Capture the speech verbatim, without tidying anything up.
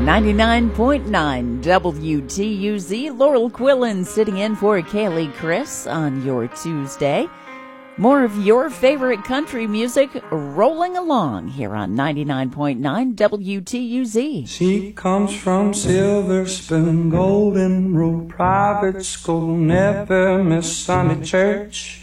ninety-nine point nine W T U Z. Laurel Quillen sitting in for Kaylee Chris on your Tuesday. More of your favorite country music rolling along here on ninety-nine point nine W T U Z. She comes from Silver Spoon, Golden Rule Private School, never miss Sunday church.